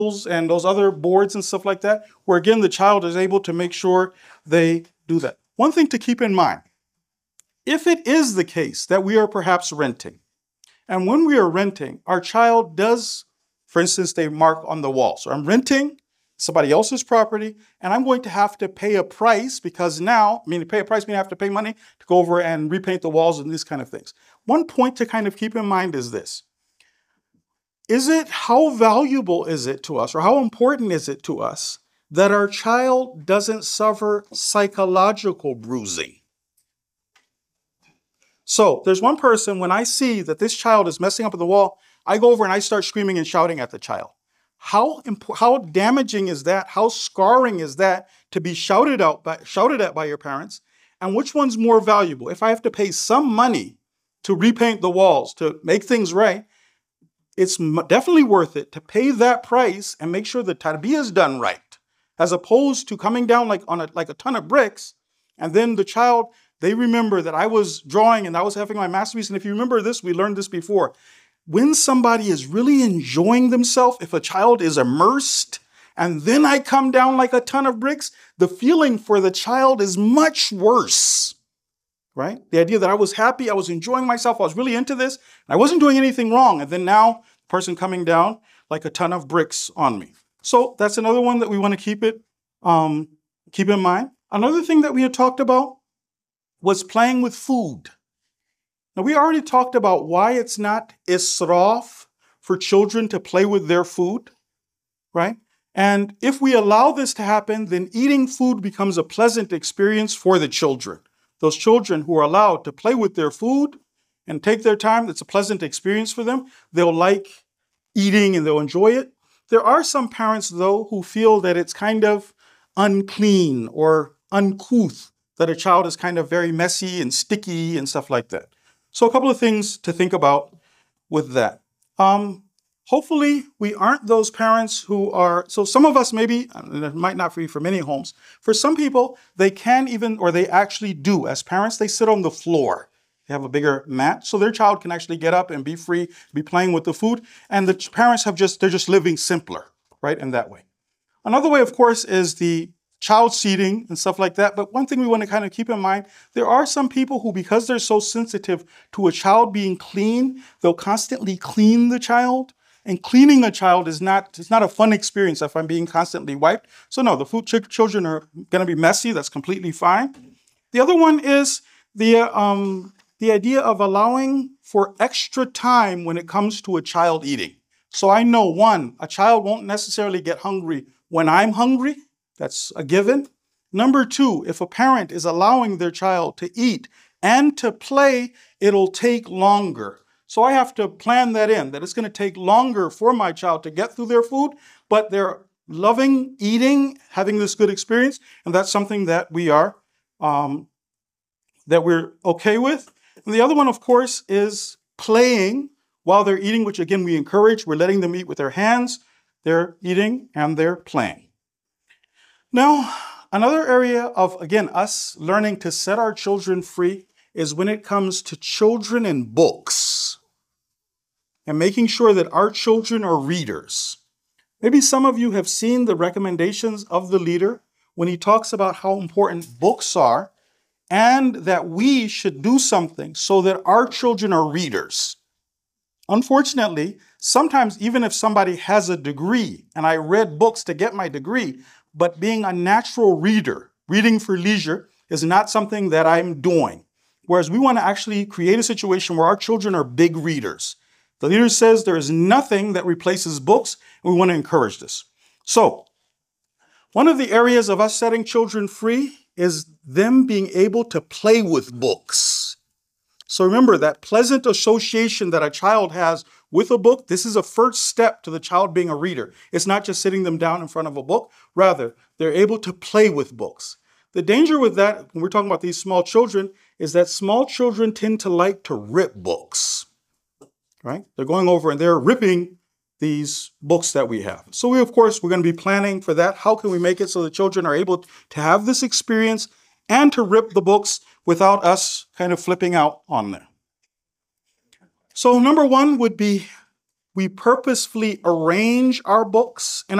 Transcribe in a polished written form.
and those other boards and stuff like that, where again, the child is able to make sure they do that. One thing to keep in mind, if it is the case that we are perhaps renting, and when we are renting, our child does, for instance, they mark on the wall. So I'm renting somebody else's property, and I'm going to have to pay a price because now, to pay a price means I have to pay money to go over and repaint the walls and these kind of things. One point to kind of keep in mind is this. How valuable is it to us, or how important is it to us that our child doesn't suffer psychological bruising? So there's one person, when I see that this child is messing up with the wall, I go over and I start screaming and shouting at the child. How damaging is that? How scarring is that to be shouted at by your parents? And which one's more valuable? If I have to pay some money to repaint the walls, to make things right, it's definitely worth it to pay that price and make sure the tarbiyah is done right, as opposed to coming down like a ton of bricks, and then the child, they remember that I was drawing and I was having my masterpiece. And if you remember this, we learned this before. When somebody is really enjoying themselves, if a child is immersed, and then I come down like a ton of bricks, the feeling for the child is much worse, right? The idea that I was happy, I was enjoying myself, I was really into this, and I wasn't doing anything wrong. And then now, the person coming down like a ton of bricks on me. So that's another one that we want to keep in mind. Another thing that we had talked about was playing with food. Now, we already talked about why it's not israf for children to play with their food, right? And if we allow this to happen, then eating food becomes a pleasant experience for the children. Those children who are allowed to play with their food and take their time, it's a pleasant experience for them. They'll like eating and they'll enjoy it. There are some parents, though, who feel that it's kind of unclean or uncouth, that a child is kind of very messy and sticky and stuff like that. So a couple of things to think about with that. Hopefully we aren't those parents who are, so some of us maybe, and it might not be for many homes, for some people, they can even, or they actually do, as parents, they sit on the floor. They have a bigger mat, so their child can actually get up and be free, be playing with the food, and the parents they're just living simpler, right, in that way. Another way, of course, is the child seating and stuff like that. But one thing we want to kind of keep in mind, there are some people who, because they're so sensitive to a child being clean, they'll constantly clean the child. And cleaning a child it's not a fun experience if I'm being constantly wiped. So no, the children are going to be messy. That's completely fine. The other one is the idea of allowing for extra time when it comes to a child eating. So I know, one, a child won't necessarily get hungry when I'm hungry. That's a given. Number two, if a parent is allowing their child to eat and to play, it'll take longer. So I have to plan that in, that it's going to take longer for my child to get through their food, but they're loving eating, having this good experience, and that's something that we're okay with. And the other one, of course, is playing while they're eating, which again we encourage. We're letting them eat with their hands. They're eating and they're playing. Now, another area of, again, us learning to set our children free is when it comes to children and books and making sure that our children are readers. Maybe some of you have seen the recommendations of the leader when he talks about how important books are and that we should do something so that our children are readers. Unfortunately, sometimes even if somebody has a degree, and I read books to get my degree, but being a natural reader, reading for leisure, is not something that I'm doing. Whereas we want to actually create a situation where our children are big readers. The leader says there is nothing that replaces books, and we want to encourage this. So, one of the areas of us setting children free is them being able to play with books. So remember that pleasant association that a child has with a book, this is a first step to the child being a reader. It's not just sitting them down in front of a book. Rather, they're able to play with books. The danger with that, when we're talking about these small children, is that small children tend to like to rip books, right? They're going over and they're ripping these books that we have. So we're going to be planning for that. How can we make it so the children are able to have this experience and to rip the books without us kind of flipping out on them? So number one would be We purposefully arrange our books and